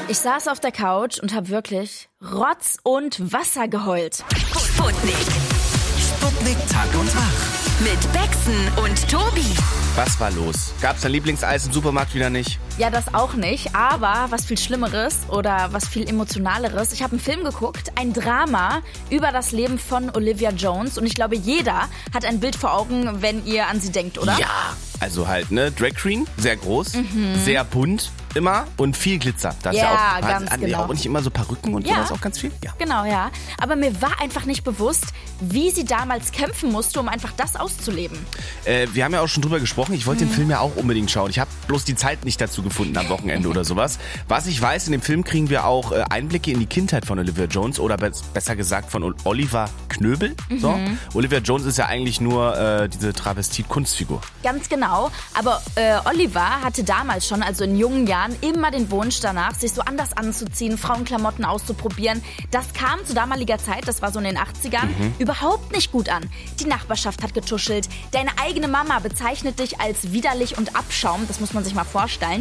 Ich saß auf der Couch und habe wirklich Rotz und Wasser geheult. Sputnik. Sputnik Tag und Tag. Mit Bexen und Tobi. Was war los? Gab's dein Lieblingseis im Supermarkt wieder nicht? Ja, das auch nicht, aber was viel Schlimmeres oder was viel Emotionaleres. Ich habe einen Film geguckt, ein Drama über das Leben von Olivia Jones und ich glaube, jeder hat ein Bild vor Augen, wenn ihr an sie denkt, oder? Ja, also halt, ne? Drag Queen, sehr groß, sehr bunt immer und viel Glitzer. Das Ja, ist ja auch, ganz genau. Auch nicht immer so Perücken und Ja. sowas auch ganz viel? Ja. Genau, ja. Aber mir war einfach nicht bewusst, wie sie damals kämpfen musste, um einfach das auszuleben. Wir haben ja auch schon drüber gesprochen. Ich wollte den Film ja auch unbedingt schauen. Ich habe bloß die Zeit nicht dazu gefunden am Wochenende oder sowas. Was ich weiß, in dem Film kriegen wir auch Einblicke in die Kindheit von Olivia Jones oder besser gesagt von Oliver Knöbel. So. Olivia Jones ist ja eigentlich nur diese Travestit-Kunstfigur. Ganz genau. Aber Oliver hatte damals schon, also in jungen Jahren, immer den Wunsch danach, sich so anders anzuziehen, Frauenklamotten auszuprobieren. Das kam zu damaliger Zeit, das war so in den 80ern, überhaupt nicht gut an. Die Nachbarschaft hat getuschelt. Deine eigene Mama bezeichnet dich als widerlich und Abschaum. Das muss man sich mal vorstellen.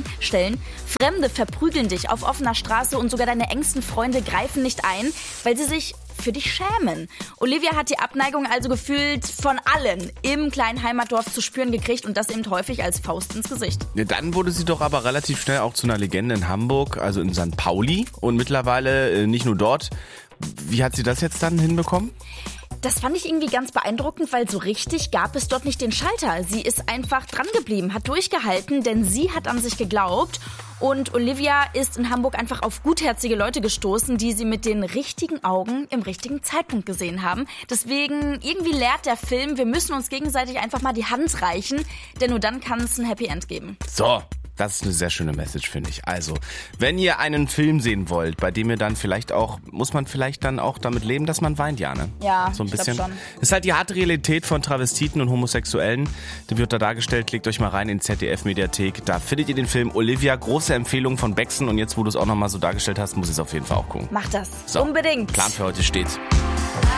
Fremde verprügeln dich auf offener Straße und sogar deine engsten Freunde greifen nicht ein, weil sie sich für dich schämen. Olivia hat die Abneigung also gefühlt von allen im kleinen Heimatdorf zu spüren gekriegt und das eben häufig als Faust ins Gesicht. Ja, dann wurde sie doch aber relativ schnell auch zu einer Legende in Hamburg, also in St. Pauli und mittlerweile nicht nur dort. Wie hat sie das jetzt dann hinbekommen? Das fand ich irgendwie ganz beeindruckend, weil so richtig gab es dort nicht den Schalter. Sie ist einfach dran geblieben, hat durchgehalten, denn sie hat an sich geglaubt. Und Olivia ist in Hamburg einfach auf gutherzige Leute gestoßen, die sie mit den richtigen Augen im richtigen Zeitpunkt gesehen haben. Deswegen irgendwie lehrt der Film, wir müssen uns gegenseitig einfach mal die Hand reichen, denn nur dann kann es ein Happy End geben. So, das ist eine sehr schöne Message, finde ich. Also, wenn ihr einen Film sehen wollt, bei dem ihr dann vielleicht auch, muss man vielleicht dann auch damit leben, dass man weint, ja, ne? Ja, so ein ich glaub bisschen. schon. Ist halt die harte Realität von Travestiten und Homosexuellen. Die wird da dargestellt. Klickt euch mal rein in ZDF-Mediathek. Da findet ihr den Film Olivia. Große Empfehlung von Bexen. Und jetzt, wo du es auch nochmal so dargestellt hast, muss ich es auf jeden Fall auch gucken. Mach das. So, Unbedingt. Plan für heute steht.